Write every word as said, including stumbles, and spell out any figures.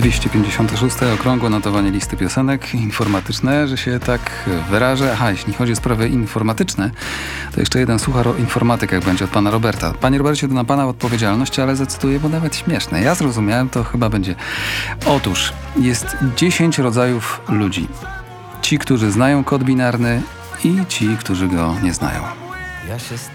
dwieście pięćdziesiąte szóste okrągłe notowanie listy piosenek informatyczne, że się tak wyrażę. Aha, jeśli chodzi o sprawy informatyczne, to jeszcze jeden suchar o informatykach będzie od pana Roberta. Panie Robercie, to na pana odpowiedzialność, ale zacytuję, bo nawet śmieszne. Ja zrozumiałem, to chyba będzie. Otóż jest dziesięć rodzajów ludzi. Ci, którzy znają kod binarny i ci, którzy go nie znają. Ja się